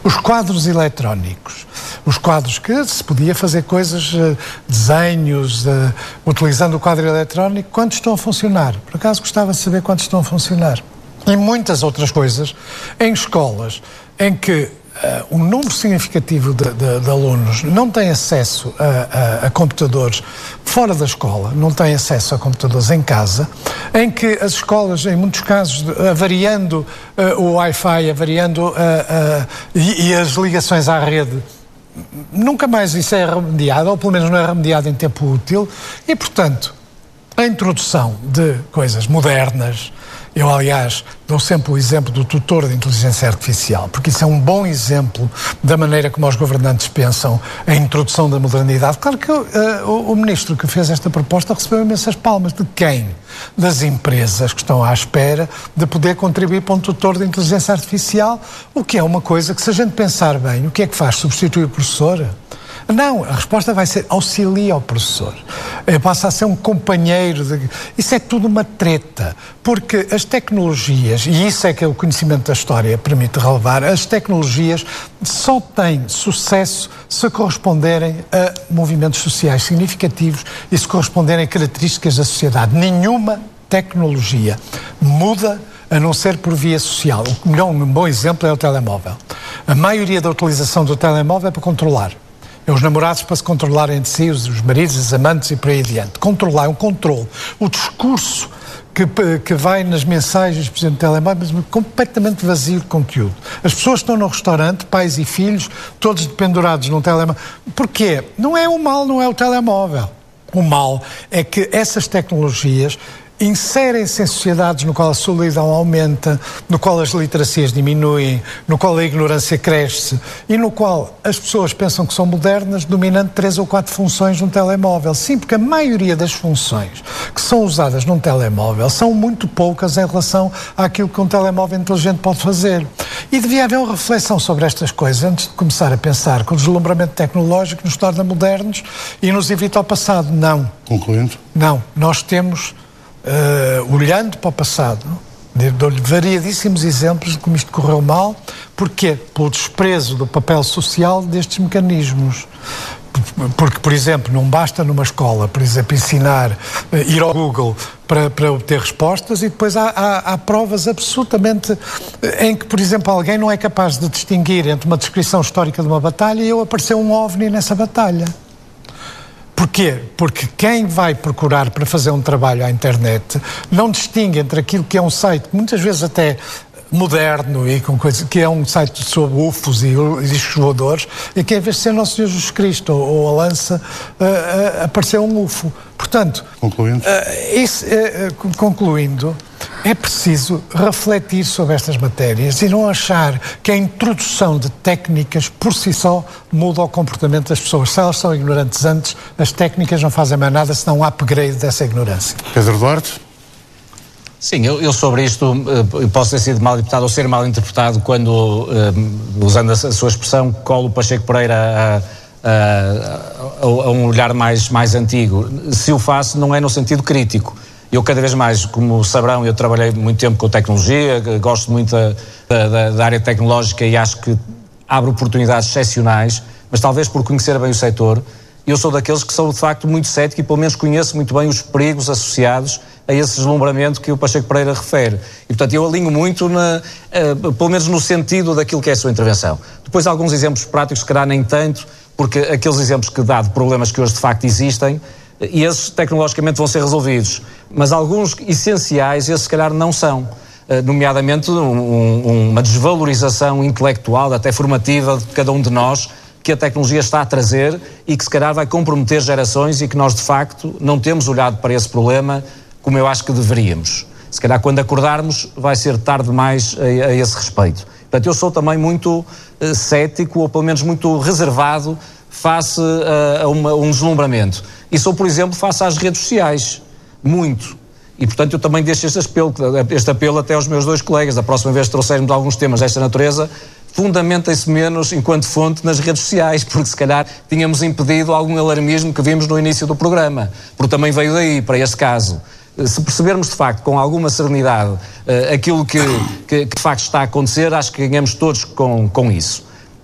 Os quadros eletrónicos, os quadros que se podia fazer coisas, desenhos, utilizando o quadro eletrónico, quantos estão a funcionar? Por acaso gostava de saber quantos estão a funcionar. E muitas outras coisas em escolas em que um número significativo de alunos não tem acesso a computadores fora da escola, não tem acesso a computadores em casa, em que as escolas, em muitos casos, avariando o Wi-Fi, avariando e as ligações à rede, nunca mais isso é remediado, ou pelo menos não é remediado em tempo útil, e, portanto, a introdução de coisas modernas. Eu, aliás, dou sempre o exemplo do tutor de inteligência artificial, porque isso é um bom exemplo da maneira como os governantes pensam a introdução da modernidade. Claro que o ministro que fez esta proposta recebeu imensas palmas. De quem? Das empresas que estão à espera de poder contribuir para um tutor de inteligência artificial, o que é uma coisa que, se a gente pensar bem, o que é que faz? Substitui o professor? Não, a resposta vai ser auxilia ao professor. Passa a ser um companheiro. Isso é tudo uma treta, porque as tecnologias, e isso é que o conhecimento da história permite relevar, as tecnologias só têm sucesso se corresponderem a movimentos sociais significativos e se corresponderem a características da sociedade. Nenhuma tecnologia muda a não ser por via social. Um bom exemplo é o telemóvel. A maioria da utilização do telemóvel é para controlar. É os namorados para se controlarem entre si, os maridos, os amantes e por aí adiante. Controlar, é um controle. O discurso que vai nas mensagens, por exemplo, do telemóvel, mas completamente vazio de conteúdo. As pessoas estão no restaurante, pais e filhos, todos dependurados num telemóvel. Porquê? Não é o mal, não é o telemóvel. O mal é que essas tecnologias inserem-se em sociedades no qual a solidão aumenta, no qual as literacias diminuem, no qual a ignorância cresce e no qual as pessoas pensam que são modernas, dominando 3 ou 4 funções num telemóvel. Sim, porque a maioria das funções que são usadas num telemóvel são muito poucas em relação àquilo que um telemóvel inteligente pode fazer. E devia haver uma reflexão sobre estas coisas antes de começar a pensar que o deslumbramento tecnológico nos torna modernos e nos evita ao passado. Não. Concluindo? Não. Nós temos... olhando para o passado, dou-lhe variadíssimos exemplos de como isto correu mal. Porquê? Pelo desprezo do papel social destes mecanismos. Porque, por exemplo, não basta numa escola, por exemplo, ensinar, ir ao Google para obter respostas e depois há provas absolutamente em que, por exemplo, alguém não é capaz de distinguir entre uma descrição histórica de uma batalha e apareceu um OVNI nessa batalha. Porquê? Porque quem vai procurar para fazer um trabalho à internet não distingue entre aquilo que é um site, muitas vezes até moderno e com coisa, que é um site sobre UFOs e discos voadores, e que em vez de ser Nosso Senhor Jesus Cristo ou a lança, apareceu um UFO. Portanto, concluindo, é preciso refletir sobre estas matérias e não achar que a introdução de técnicas por si só muda o comportamento das pessoas. Se elas são ignorantes antes, as técnicas não fazem mais nada senão um upgrade dessa ignorância. Pedro Duarte? Sim, eu sobre isto posso ter sido mal interpretado ou ser mal interpretado quando, usando a sua expressão, colo Pacheco Pereira a um olhar mais antigo. Se o faço, não é no sentido crítico. Eu cada vez mais, como saberão, eu trabalhei muito tempo com tecnologia, gosto muito da área tecnológica e acho que abre oportunidades excepcionais, mas talvez por conhecer bem o setor, eu sou daqueles que são de facto muito cético e pelo menos conheço muito bem os perigos associados a esse deslumbramento que o Pacheco Pereira refere. E, portanto, eu alinho muito, pelo menos no sentido daquilo que é a sua intervenção. Depois, alguns exemplos práticos, se calhar nem tanto, porque aqueles exemplos que dá de problemas que hoje de facto existem, e esses tecnologicamente vão ser resolvidos. Mas alguns essenciais, esses se calhar não são. Nomeadamente uma desvalorização intelectual, até formativa de cada um de nós, que a tecnologia está a trazer e que se calhar vai comprometer gerações e que nós de facto não temos olhado para esse problema como eu acho que deveríamos. Se calhar quando acordarmos vai ser tarde demais a esse respeito. Portanto, eu sou também muito cético, ou pelo menos muito reservado, face a um deslumbramento. E sou, por exemplo, face às redes sociais. Muito. E, portanto, eu também deixo este apelo até aos meus 2 colegas. Da próxima vez que trouxermos alguns temas desta natureza, fundamentem-se menos enquanto fonte nas redes sociais, porque se calhar tínhamos impedido algum alarmismo que vimos no início do programa. Porque também veio daí, para este caso. Se percebermos de facto com alguma serenidade aquilo que de facto está a acontecer, acho que ganhamos todos com isso.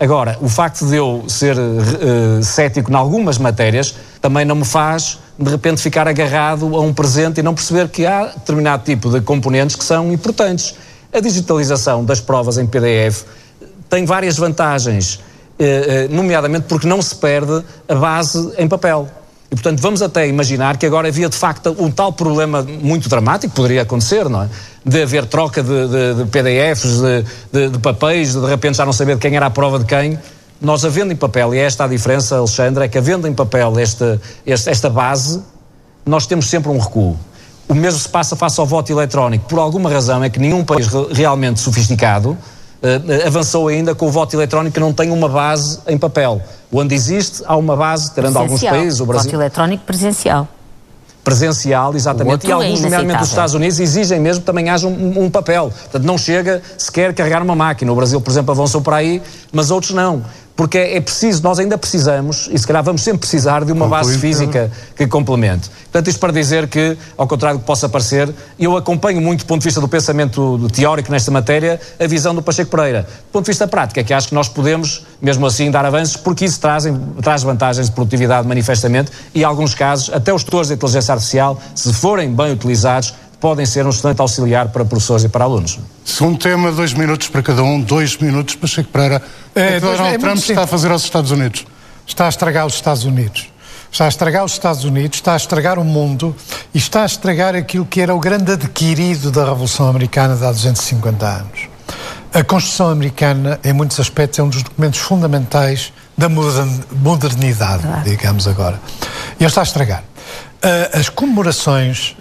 Agora, o facto de eu ser cético em algumas matérias também não me faz, de repente, ficar agarrado a um presente e não perceber que há determinado tipo de componentes que são importantes. A digitalização das provas em PDF tem várias vantagens, nomeadamente porque não se perde a base em papel. E, portanto, vamos até imaginar que agora havia, de facto, um tal problema muito dramático, poderia acontecer, não é? De haver troca de PDFs, de papéis, de repente já não saber de quem era a prova de quem. Nós, havendo em papel, e é esta a diferença, Alexandre, é que havendo em papel esta base, nós temos sempre um recuo. O mesmo se passa face ao voto eletrónico. Por alguma razão é que nenhum país realmente sofisticado avançou ainda com o voto eletrónico que não tem uma base em papel. Onde existe, há uma base, terando alguns países, o Brasil... Voto eletrónico presencial. Presencial, exatamente. E alguns, nomeadamente os Estados Unidos, exigem mesmo que também haja um papel. Portanto, não chega sequer a carregar uma máquina. O Brasil, por exemplo, avançou para aí, mas outros não. Porque é preciso, nós ainda precisamos, e se calhar vamos sempre precisar de uma base física que complemente. Portanto, isto para dizer que, ao contrário do que possa parecer, eu acompanho muito do ponto de vista do pensamento teórico nesta matéria, a visão do Pacheco Pereira. Do ponto de vista prático, é que acho que nós podemos, mesmo assim, dar avanços, porque isso traz vantagens de produtividade manifestamente, e em alguns casos, até os tutores de inteligência artificial, se forem bem utilizados, podem ser um excelente auxiliar para professores e para alunos. Segundo tema, 2 minutos para cada um, 2 minutos para Pacheco Pereira. O que Donald Trump está a fazer aos Estados Unidos? Está a estragar os Estados Unidos. Está a estragar os Estados Unidos, está a estragar o mundo e está a estragar aquilo que era o grande adquirido da Revolução Americana de há 250 anos. A Constituição Americana, em muitos aspectos, é um dos documentos fundamentais da modernidade, digamos agora. E ele está a estragar. As comemorações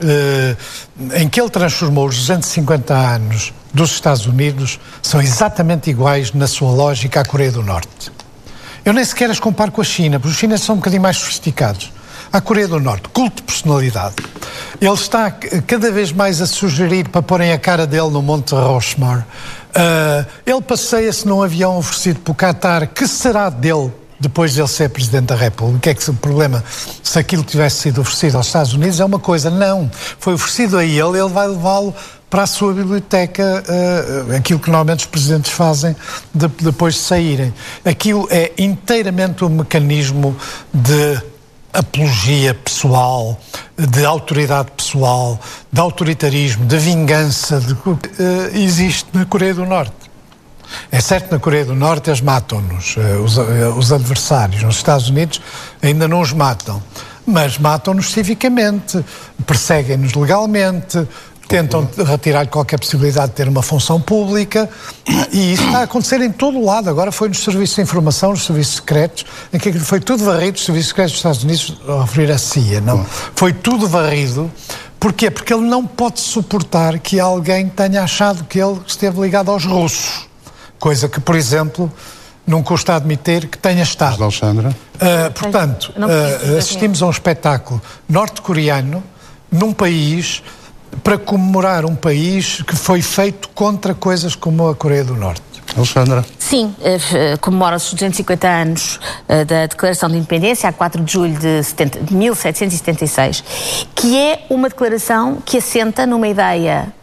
em que ele transformou os 250 anos dos Estados Unidos são exatamente iguais na sua lógica à Coreia do Norte. Eu nem sequer as comparo com a China, porque os chineses são um bocadinho mais sofisticados. A Coreia do Norte, culto de personalidade. Ele está cada vez mais a sugerir para porem a cara dele no Monte Rushmore. Ele passeia-se num avião oferecido por Qatar, que será dele depois de ele ser Presidente da República. É que o problema, se aquilo tivesse sido oferecido aos Estados Unidos, é uma coisa. Não. Foi oferecido a ele vai levá-lo para a sua biblioteca, aquilo que normalmente os presidentes fazem depois de saírem. Aquilo é inteiramente um mecanismo de apologia pessoal, de autoridade pessoal, de autoritarismo, de vingança, existe na Coreia do Norte. É certo que na Coreia do Norte eles matam-nos, os adversários. Nos Estados Unidos ainda não os matam, mas matam-nos civicamente, perseguem-nos legalmente, tentam retirar qualquer possibilidade de ter uma função pública, e isso está a acontecer em todo o lado. Agora foi nos serviços de informação, nos serviços secretos, em que foi tudo varrido, os serviços secretos dos Estados Unidos, a referir a CIA, não? Foi tudo varrido. Porquê? Porque ele não pode suportar que alguém tenha achado que ele esteve ligado aos russos. Coisa que, por exemplo, não custa admitir que tenha estado. Alexandra? Portanto, assistimos a um espetáculo norte-coreano num país para comemorar um país que foi feito contra coisas como a Coreia do Norte. Alexandra? Sim, comemora-se os 250 anos da Declaração de Independência, a 4 de julho de 1776, que é uma declaração que assenta numa ideia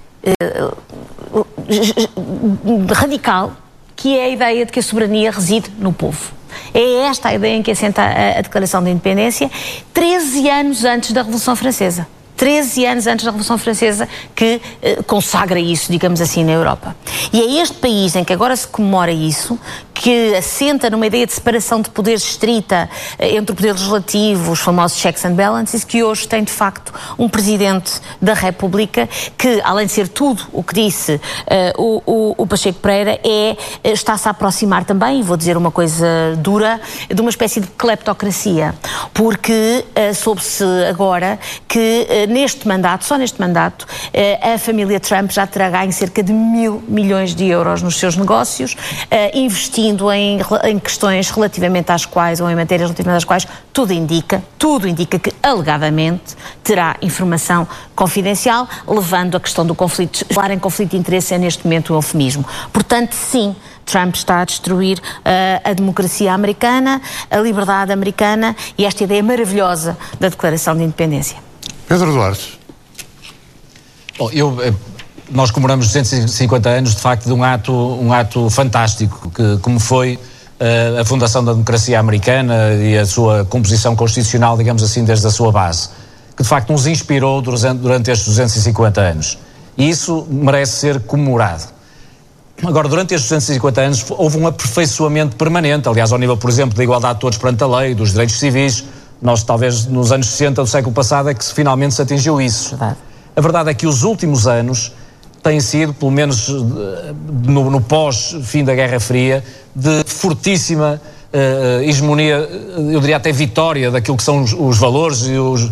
radical, que é a ideia de que a soberania reside no povo. É esta a ideia em que assenta a Declaração de Independência, 13 anos antes da Revolução Francesa. 13 anos antes da Revolução Francesa, que consagra isso, digamos assim, na Europa. E é este país em que agora se comemora isso, que assenta numa ideia de separação de poderes estrita entre o poder legislativo, os famosos checks and balances, que hoje tem, de facto, um Presidente da República que, além de ser tudo o que disse o Pacheco Pereira, está-se a aproximar também, e vou dizer uma coisa dura, de uma espécie de cleptocracia, porque soube-se agora que neste mandato, só neste mandato, a família Trump já terá ganho cerca de 1.000 milhões de euros nos seus negócios, investindo em questões relativamente às quais, ou em matérias relativamente às quais, tudo indica que, alegadamente, terá informação confidencial, levando a questão do conflito, falar em conflito de interesse é neste momento um eufemismo. Portanto, sim, Trump está a destruir a democracia americana, a liberdade americana e esta ideia maravilhosa da Declaração de Independência. Pedro Duarte. Bom, eu nós comemoramos 250 anos, de facto, de um ato fantástico, como foi a fundação da democracia americana e a sua composição constitucional, digamos assim, desde a sua base, que de facto nos inspirou durante estes 250 anos. E isso merece ser comemorado. Agora, durante estes 250 anos, houve um aperfeiçoamento permanente, aliás, ao nível, por exemplo, da igualdade de todos perante a lei, dos direitos civis. Nós, talvez, nos anos 60 do século passado, é que finalmente se atingiu isso. Verdade. A verdade é que os últimos anos têm sido, pelo menos no pós-fim da Guerra Fria, de fortíssima hegemonia, eu diria até vitória daquilo que são os valores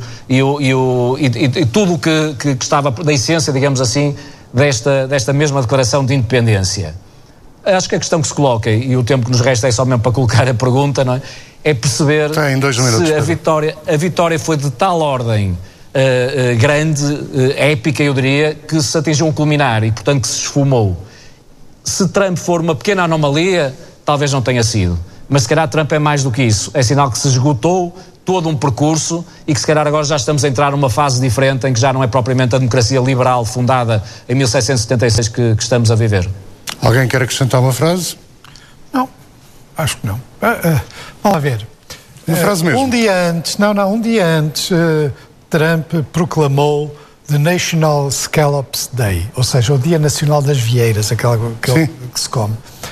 e tudo o que estava da essência, digamos assim, desta mesma declaração de independência. Acho que a questão que se coloca, e o tempo que nos resta é só mesmo para colocar a pergunta, não é? É perceber se a vitória foi de tal ordem grande, épica, eu diria, que se atingiu um culminar e, portanto, que se esfumou. Se Trump for uma pequena anomalia, talvez não tenha sido. Mas se calhar Trump é mais do que isso. É sinal que se esgotou todo um percurso e que se calhar agora já estamos a entrar numa fase diferente em que já não é propriamente a democracia liberal fundada em 1776 que estamos a viver. Alguém quer acrescentar uma frase? Não, acho que não. Vamos lá ver. Uma frase mesmo. Um dia antes, Trump proclamou the National Scallops Day, ou seja, o Dia Nacional das Vieiras, aquela que se come.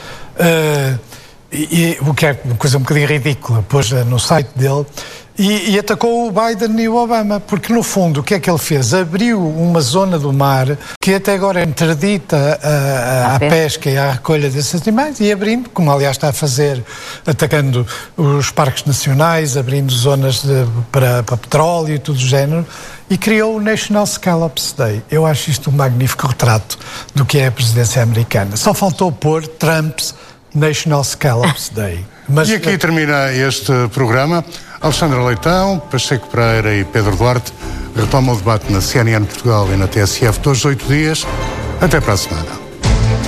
O que é uma coisa um bocadinho ridícula, pôs no site dele, e atacou o Biden e o Obama, porque no fundo o que é que ele fez? Abriu uma zona do mar que até agora é interdita à pesca e à recolha desses animais, e abrindo, como aliás está a fazer, atacando os parques nacionais, abrindo zonas para petróleo e tudo o género, e criou o National Scallops Day. Eu acho isto um magnífico retrato do que é a presidência americana. Só faltou pôr Trump's National Scallops Day. Mas, e aqui termina este programa. Alexandra Leitão, Pacheco Pereira e Pedro Duarte retomam o debate na CNN Portugal e na TSF todos os 8 dias. Até para a semana.